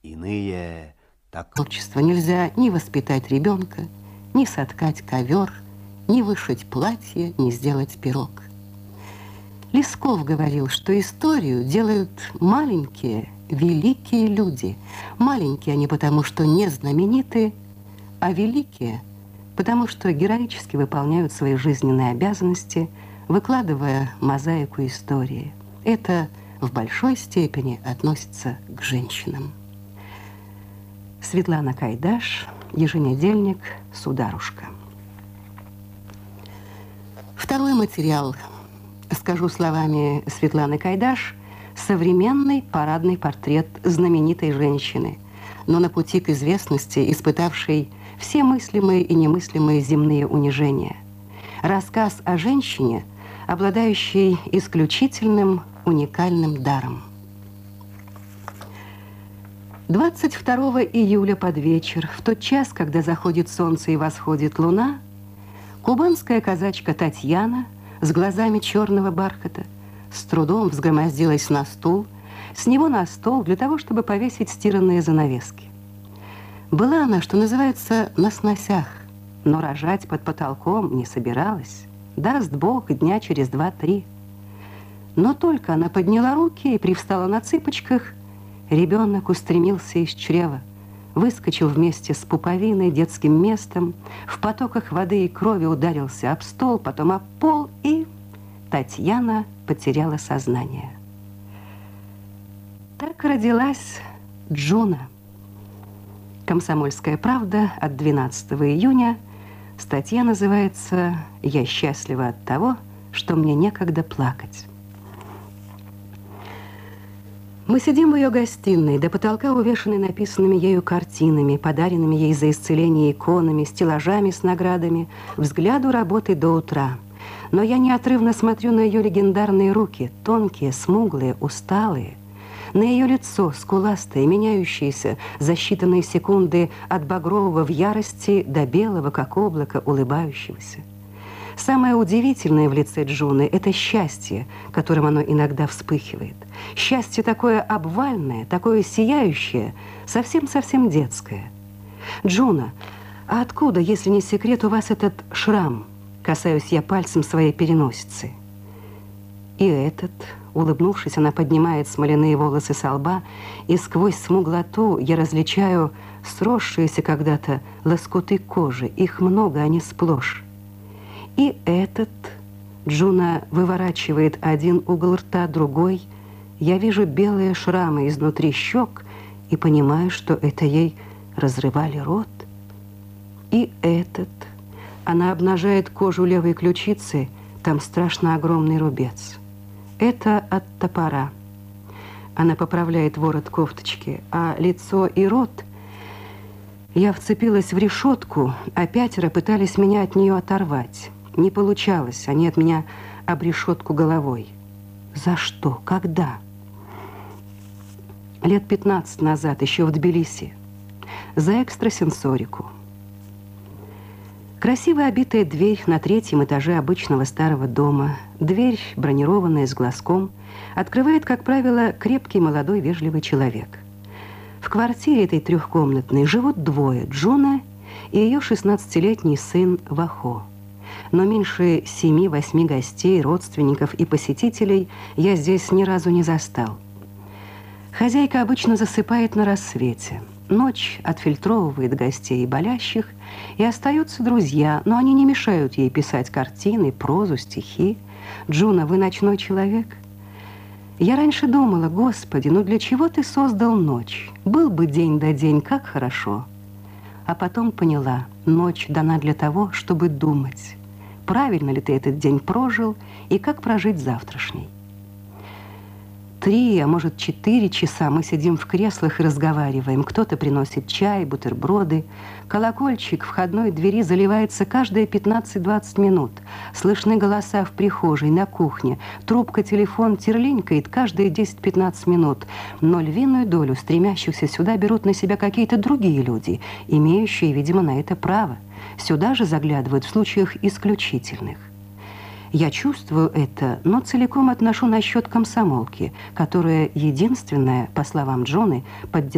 Иные так... Творчество нельзя ни воспитать ребенка, ни соткать ковер, ни вышить платье, ни сделать пирог. Лесков говорил, что историю делают маленькие, великие люди. Маленькие они потому, что не знаменитые, а великие, потому что героически выполняют свои жизненные обязанности, выкладывая мозаику истории. Это в большой степени относится к женщинам. Светлана Кайдаш, еженедельник «Сударушка». Второй материал, скажу словами Светланы Кайдаш, современный парадный портрет знаменитой женщины, но на пути к известности, испытавшей все мыслимые и немыслимые земные унижения. Рассказ о женщине, обладающей исключительным, уникальным даром. 22 июля под вечер, в тот час, когда заходит солнце и восходит луна, кубанская казачка Татьяна с глазами черного бархата с трудом взгромоздилась на стул, с него на стол для того, чтобы повесить стиранные занавески. Была она, что называется, на сносях, но рожать под потолком не собиралась. Даст Бог, дня через 2-3. Но только она подняла руки и привстала на цыпочках, ребенок устремился из чрева, выскочил вместе с пуповиной, детским местом, в потоках воды и крови ударился об стол, потом об пол, и Татьяна потеряла сознание. Так родилась Джуна. «Комсомольская правда» от 12 июня. Статья называется «Я счастлива от того, что мне некогда плакать». Мы сидим в ее гостиной, до потолка увешанной написанными ею картинами, подаренными ей за исцеление иконами, стеллажами с наградами, взгляду работы до утра. Но я неотрывно смотрю на ее легендарные руки, тонкие, смуглые, усталые, на ее лицо, скуластое, меняющееся за считанные секунды от багрового в ярости до белого, как облако, улыбающегося. Самое удивительное в лице Джуны – это счастье, которым оно иногда вспыхивает. Счастье такое обвальное, такое сияющее, совсем-совсем детское. «Джуна, а откуда, если не секрет, у вас этот шрам?» Касаюсь я пальцем своей переносицы. И этот, улыбнувшись, она поднимает смоляные волосы со лба, и сквозь смуглоту я различаю сросшиеся когда-то лоскуты кожи. Их много, а не сплошь. И этот, Джуна выворачивает один угол рта, другой. Я вижу белые шрамы изнутри щек и понимаю, что это ей разрывали рот. И этот, она обнажает кожу левой ключицы, там страшно огромный рубец. Это от топора. Она поправляет ворот кофточки, а лицо и рот... Я вцепилась в решетку, а 5 пытались меня от нее оторвать. Не получалось, они от меня об решетку головой. За что? Когда? Лет 15 назад, еще в Тбилиси. За экстрасенсорику. Красиво обитая дверь на 3-м этаже обычного старого дома. Дверь, бронированная с глазком, открывает, как правило, крепкий, молодой, вежливый человек. В квартире этой 3-комнатной живут двое – Джуна и ее 16-летний сын Вахо. Но меньше 7-8 гостей, родственников и посетителей я здесь ни разу не застал. Хозяйка обычно засыпает на рассвете. Ночь отфильтровывает гостей и болящих, и остаются друзья, но они не мешают ей писать картины, прозу, стихи. «Джуна, вы ночной человек?» Я раньше думала: «Господи, ну для чего ты создал ночь? Был бы день да день, как хорошо». А потом поняла: ночь дана для того, чтобы думать. Правильно ли ты этот день прожил и как прожить завтрашний? 3, а может 4 часа мы сидим в креслах и разговариваем. Кто-то приносит чай, бутерброды. Колокольчик входной двери заливается каждые 15-20 минут. Слышны голоса в прихожей, на кухне. Трубка, телефон терлинькает каждые 10-15 минут. Но львиную долю стремящихся сюда берут на себя какие-то другие люди, имеющие, видимо, на это право. Сюда же заглядывают в случаях исключительных. Я чувствую это, но целиком отношу на счет комсомолки, которая единственная, по словам Джуны, поддерживает